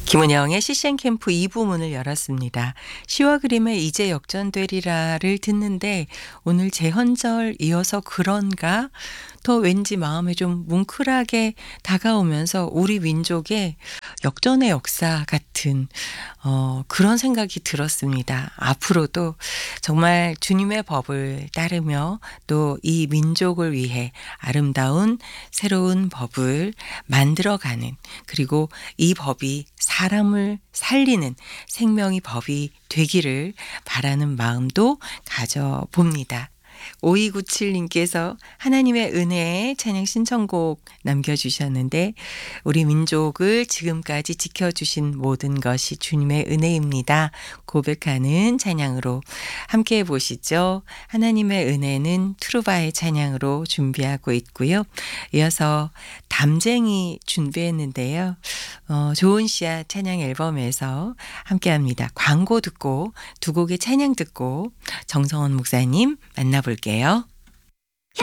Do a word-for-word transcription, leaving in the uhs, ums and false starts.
김은영의 씨씨엔 캠프 이 부 문을 열었습니다. 시와 그림의 이제 역전되리라를 듣는데 오늘 재헌절 이어서 그런가? 더 왠지 마음에 좀 뭉클하게 다가오면서 우리 민족의 역전의 역사 같은 어, 그런 생각이 들었습니다. 앞으로도 정말 주님의 법을 따르며 또 이 민족을 위해 아름다운 새로운 법을 만들어가는, 그리고 이 법이 사람을 살리는 생명의 법이 되기를 바라는 마음도 가져봅니다. 오이구칠 님께서 하나님의 은혜의 찬양 신청곡 남겨주셨는데, 우리 민족을 지금까지 지켜주신 모든 것이 주님의 은혜입니다 고백하는 찬양으로 함께 해보시죠. 하나님의 은혜는 트루바의 찬양으로 준비하고 있고요. 이어서 담쟁이 준비했는데요. 어, 좋은 씨앗 찬양 앨범에서 함께합니다. 광고 듣고 두 곡의 찬양 듣고 정성원 목사님 만나볼게요.